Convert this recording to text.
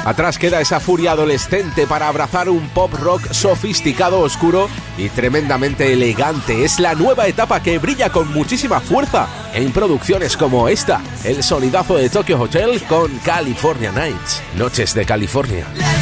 Atrás queda esa furia adolescente para abrazar un pop rock sofisticado, oscuro y tremendamente elegante. Es la nueva etapa que brilla con muchísima fuerza en producciones como esta, el sonidazo de Tokyo Hotel con California Nights, Noches de California.